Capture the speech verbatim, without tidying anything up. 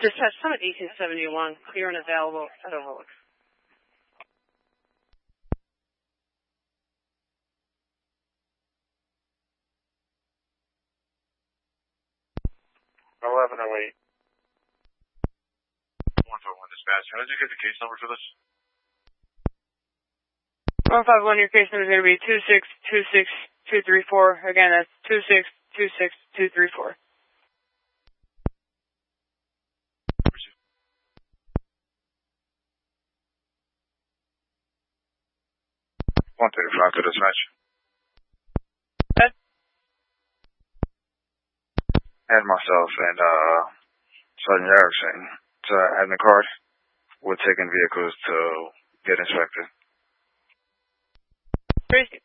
Dispatch Summit eighteen seventy-one, clear and available at Overlook. eleven oh eight. one five one Dispatch, how did you get the case number for this? one five one, your case number is going to be two six two six two three four. Again, that's two six two six two three four. one thirty-five to Dispatch. That? And myself and uh, Sergeant Erickson to admin card. We're taking vehicles to get inspected. Tracy.